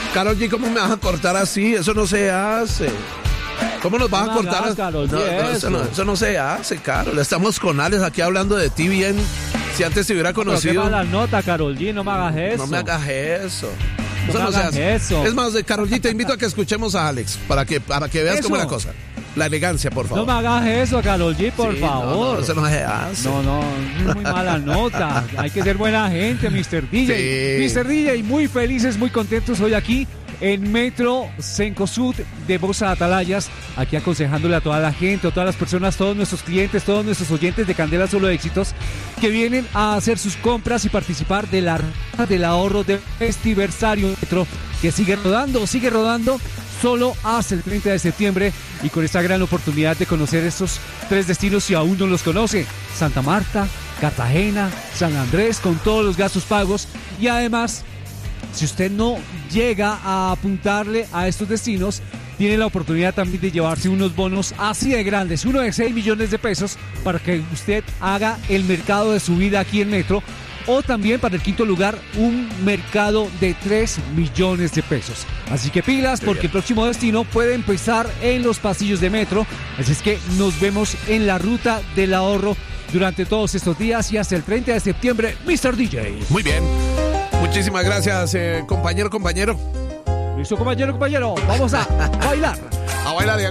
Karol G, ¿cómo me vas a cortar así? Eso no se hace. ¿Cómo nos vas a cortar así? Eso no se hace, Karol. Estamos con Alex aquí hablando de ti bien. Si antes te hubiera conocido. Qué mala nota, Karol G, no me hagas eso. No me hagas eso. Eso no se hace. Es más, Karol G, te invito a que escuchemos a Alex para que veas cómo es la cosa. La elegancia, por favor. No me hagas eso, Karol G, por favor. No, eso no se hace. No, es muy mala nota. Hay que ser buena gente, Mr. DJ. Sí. Mr. DJ, muy felices, muy contentos hoy aquí en Metro Cencosud de Bosa Atalayas, aquí aconsejándole a toda la gente, a todas las personas, todos nuestros clientes, todos nuestros oyentes de Candela Solo Éxitos que vienen a hacer sus compras y participar de la ruta del ahorro de Festiversario Metro, que sigue rodando solo hasta el 30 de septiembre y con esta gran oportunidad de conocer estos 3 destinos si aún no los conoce: Santa Marta, Cartagena, San Andrés, con todos los gastos pagos. Y además, si usted no llega a apuntarle a estos destinos, tiene la oportunidad también de llevarse unos bonos así de grandes, uno de 6 millones de pesos, para que usted haga el mercado de su vida aquí en Metro, o también para el quinto lugar, un mercado de 3 millones de pesos. Así que pilas, porque el próximo destino puede empezar en los pasillos de Metro. Así es que nos vemos en la ruta del ahorro durante todos estos días y hasta el 30 de septiembre, Mr. DJ. Muy bien. Muchísimas gracias, compañero. Listo, compañero. Vamos a bailar. A bailar.